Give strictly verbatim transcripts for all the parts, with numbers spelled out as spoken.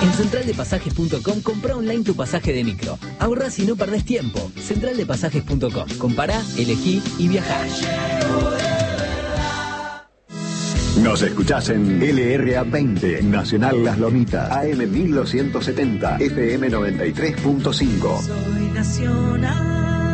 En central de pasajes punto com comprá online tu pasaje de micro. Ahorrás y no perdés tiempo. central de pasajes punto com. Compará, elegí y viajá. Nos escuchás en L R A veinte, Nacional Las Lomitas, A M mil doscientos setenta, F M noventa y tres punto cinco. Soy nacional.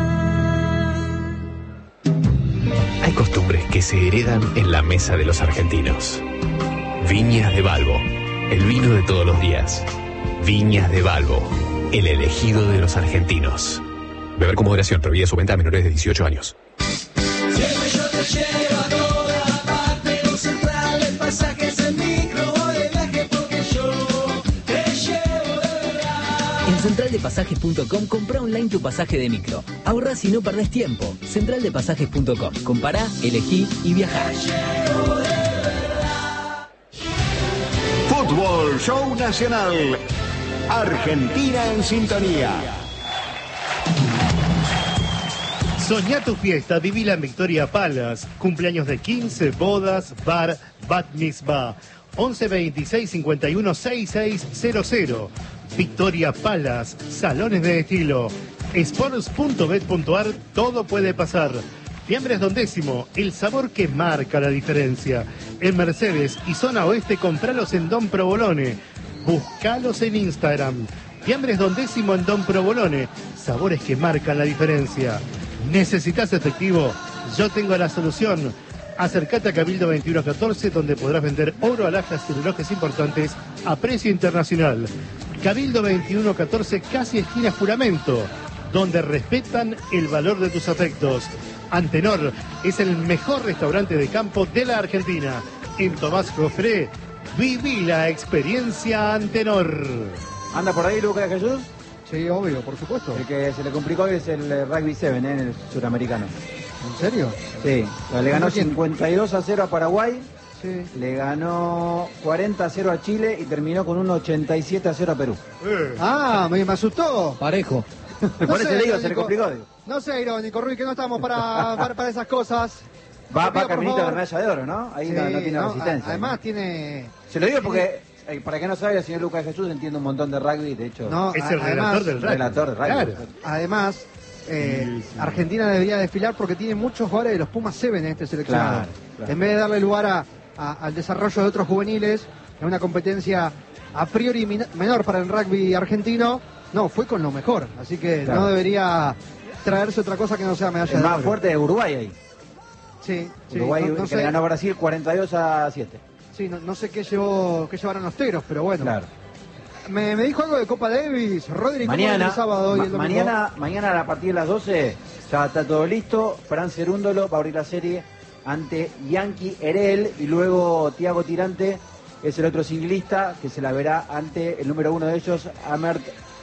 Hay costumbres que se heredan en la mesa de los argentinos. Viñas de Balbo, el vino de todos los días. Viñas de Balbo, el elegido de los argentinos. Beber con moderación, prohibida su venta a menores de dieciocho años. Siempre yo te llevo a toda parte, con central de pasajes en micro o de viaje, porque yo te llevo de verdad. En central de pasajes punto com comprá online tu pasaje de micro. Ahorrás y no perdés tiempo. central de pasajes punto com. Compará, elegí y viajá. Fútbol Show Nacional. Argentina en sintonía. Soñá tu fiesta, vivila en Victoria Palace. Cumpleaños de quince, bodas, bar, bat mitzvah. once veintiséis cincuenta y uno sesenta y seis cero cero. Victoria Palace, salones de estilo. Sports punto bet punto ar, todo puede pasar. Fiambres Don Décimo, el sabor que marca la diferencia. En Mercedes y zona oeste, compralos en Don Provolone. Buscalos en Instagram. Fiambres Don Décimo en Don Provolone. Sabores que marcan la diferencia. ¿Necesitas efectivo? Yo tengo la solución. Acércate a Cabildo veintiuno catorce, donde podrás vender oro, alhajas y relojes importantes a precio internacional. Cabildo veintiuno catorce, casi esquina Juramento, donde respetan el valor de tus afectos. Antenor es el mejor restaurante de campo de la Argentina. En Tomás Jofré, viví la experiencia Antenor. ¿Anda por ahí Lucas Jesús? Sí, obvio, por supuesto. El que se le complicó hoy es el eh, Rugby siete, ¿eh? En el suramericano. ¿En serio? Sí, le ganó ¿Quién? cincuenta y dos a cero a Paraguay, Sí. le ganó cuarenta a cero a Chile y terminó con un ochenta y siete a cero a Perú. Eh. Ah, me, me asustó. Parejo. Por eso le digo, se le irónico. complicó. Digo. No sé, irónico, Rui, que no estamos para, para, para esas cosas. Va, Te pido, va por caminito de favor. medalla de oro, ¿no? Ahí Sí, no, no tiene no, resistencia. a- Además tiene... Se lo digo porque, eh, para que no sabe, el señor Lucas Jesús entiende un montón de rugby, de hecho. No, Es el a- relator además, del rugby. relator de rugby. Claro. Además, eh, Argentina debería desfilar porque tiene muchos jugadores de los Pumas siete en este seleccionado. Claro, claro. En vez de darle lugar a, a- al desarrollo de otros juveniles, en una competencia a priori min- menor para el rugby argentino, no, fue con lo mejor. Así que Claro. no debería traerse otra cosa que no sea medalla El de más oro. fuerte de Uruguay ahí. Sí, sí, Uruguay no, no que sé, le ganó a Brasil cuarenta y dos a siete. sí, no, no sé qué llevó, qué llevaron los teros, pero bueno. Claro. Me, me dijo algo de Copa Davis, Rodri, ¿cómo Mañana, es el sábado y ma- el domingo? mañana, mañana a partir de las doce ya está todo listo. Fran Cerúndolo va a abrir la serie ante Yankee Erel y luego Tiago Tirante es el otro singlista que se la verá ante el número uno de ellos, Amert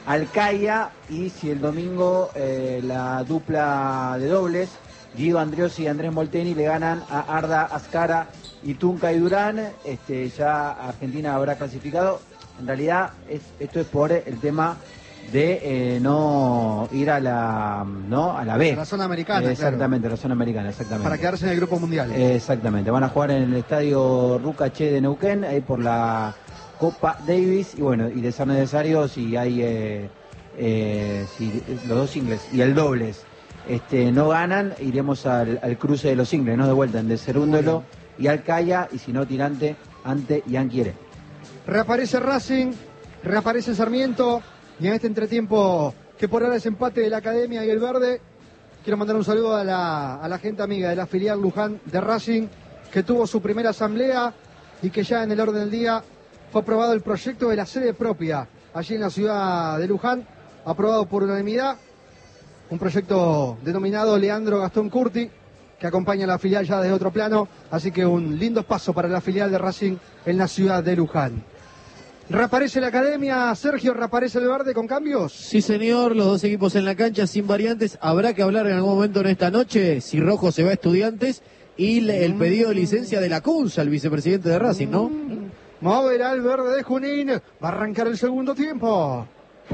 Alcaya, y si el domingo eh, la dupla de dobles, Guido Andriosi y Andrés Molteni le ganan a Arda Azcara y Tunca y Durán, este, ya Argentina habrá clasificado. En realidad es, esto es por el tema de eh, no ir a la no a la B. A la zona americana, Eh, exactamente, la zona americana, exactamente. Para quedarse en el grupo mundial. Eh, exactamente, van a jugar en el estadio Rucaché de Neuquén, ahí por la Copa Davis, y bueno, y de ser necesario si hay eh, eh, si los dos singles y el dobles este, no ganan, iremos al, al cruce de los singles, no de vuelta, en de Cerúndolo y Alcaya, y si no Tirante ante Yankee Erel. Reaparece Racing, reaparece Sarmiento, y en este entretiempo que por ahora es empate de la Academia y el Verde, quiero mandar un saludo a la, a la gente amiga de la filial Luján de Racing, que tuvo su primera asamblea y que ya en el orden del día fue aprobado el proyecto de la sede propia allí en la ciudad de Luján, aprobado por unanimidad, un proyecto denominado Leandro Gastón Curti, que acompaña a la filial ya desde otro plano, así que un lindo paso para la filial de Racing en la ciudad de Luján. ¿Reaparece la Academia, Sergio? ¿Reaparece el Verde con cambios? Sí, señor, los dos equipos en la cancha sin variantes. Habrá que hablar en algún momento en esta noche si Rojo se va a Estudiantes y le- el pedido de licencia de la Cunza, el vicepresidente de Racing, ¿no? Moverá el Verde de Junín, va a arrancar el segundo tiempo.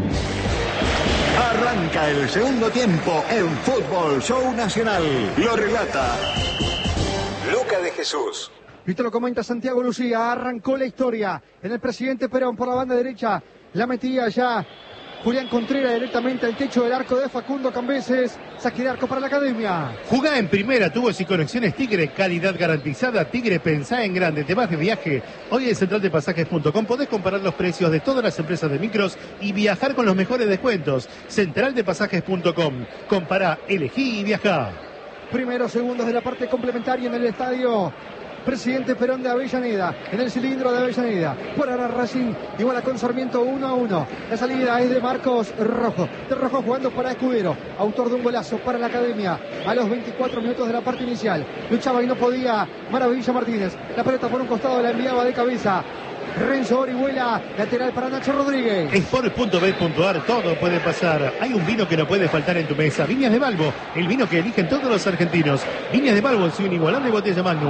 Arranca el segundo tiempo en Fútbol Show Nacional. Lo relata Luca de Jesús. Y te lo comenta Santiago Lucía, arrancó la historia en el presidente Perón por la banda derecha. La metía ya Julián Contreras directamente al techo del arco de Facundo Cambeses. Saque de arco para la academia. Jugá en primera, tubos y conexiones Tigre, calidad garantizada. Tigre, pensá en grande. Te vas de viaje. Hoy en central de pasajes punto com podés comparar los precios de todas las empresas de micros y viajar con los mejores descuentos. central de pasajes punto com. Compará, elegí y viajá. Primeros segundos de la parte complementaria en el estadio Presidente Perón de Avellaneda, en el cilindro de Avellaneda. Por ahora Racing iguala con Sarmiento uno a uno. La salida es de Marcos Rojo. De Rojo jugando para Escudero, autor de un golazo para la academia. A los veinticuatro minutos de la parte inicial. Luchaba y no podía Maravilla Martínez. La pelota por un costado la enviaba de cabeza Renzo Orihuela, lateral para Nacho Rodríguez. Sport punto bet punto ar, todo puede pasar. Hay un vino que no puede faltar en tu mesa. Viñas de Balbo, el vino que eligen todos los argentinos. Viñas de Balbo en su inigualable botella Magnum.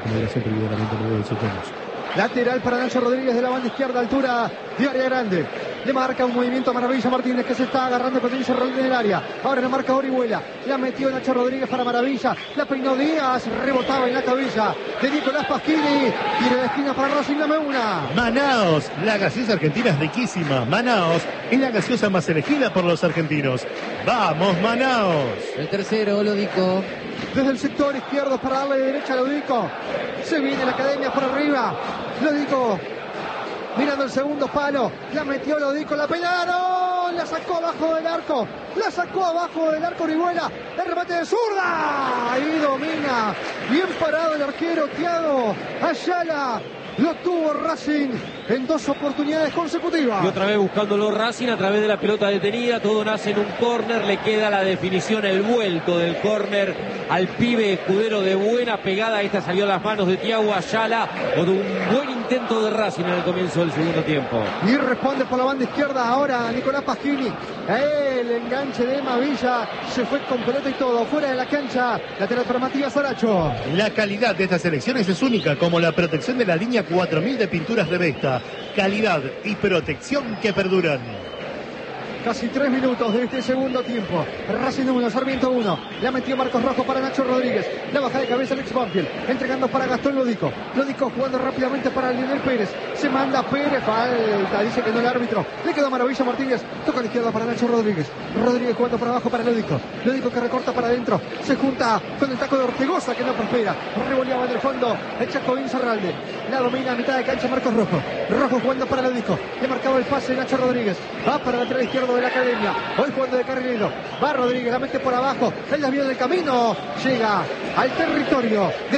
Lateral para Nacho Rodríguez de la banda izquierda, altura de área grande. Le marca un movimiento a Maravilla Martínez, que se está agarrando con Denise Rolón en el área. Ahora la marca Orihuela. La metió Nacho Rodríguez para Maravilla. La peinó Díaz. Rebotaba en la cabeza de Nicolás Pasquini. Tiro de esquina para Racing, dame una. Manaos, la gaseosa argentina es riquísima. Manaos es la gaseosa más elegida por los argentinos. ¡Vamos, Manaos! El tercero, Lodico. Desde el sector izquierdo para darle de derecha a Lodico. Se viene la academia por arriba. Lodico mirando el segundo palo. La metió Lodico, la pegaron. La sacó abajo del arco. La sacó abajo del arco Orihuela. El remate de zurda. Ahí domina. Bien parado el arquero Thiago Ayala. Lo tuvo Racing en dos oportunidades consecutivas. Y otra vez buscándolo Racing a través de la pelota detenida. Todo nace en un córner. Le queda la definición, el vuelto del córner al pibe Escudero de buena pegada. Esta salió a las manos de Thiago Ayala. O de un buen intento de Racing en el comienzo del segundo tiempo. Y responde por la banda izquierda ahora Nicolás Pasquini. El enganche de Mavilla. Se fue con pelota y todo. Fuera de la cancha. Lateral para Matías Aracho. La calidad de estas elecciones es única, como la protección de la línea cuatro mil de pinturas de Vesta. Calidad y protección que perduran. Casi tres minutos de este segundo tiempo. Racing uno, Sarmiento uno. La metió Marcos Rojo para Nacho Rodríguez. La baja de cabeza Alex Banfield. Entregando para Gastón Lodico. Lodico jugando rápidamente para Lionel Pérez. Se manda Pérez. Falta. Dice que no el árbitro. Le quedó Maravilla Martínez. Toca a la izquierda para Nacho Rodríguez. Rodríguez jugando para abajo para Lodico. Lodico que recorta para adentro. Se junta con el taco de Ortegoza que no prospera. Revoleaba en el fondo el Chaco Inzarralde. La domina a mitad de cancha Marcos Rojo. Rojo jugando para Lodico. Le marcaba el pase Nacho Rodríguez. Va para el lateral izquierdo de la academia. Hoy jugando de carrilero. Va Rodríguez, la mete por abajo. El desvío del camino. Llega al territorio de